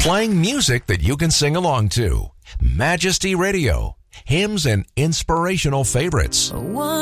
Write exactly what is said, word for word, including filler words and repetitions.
Playing music that you can sing along to. Majesty Radio. Hymns and inspirational favorites.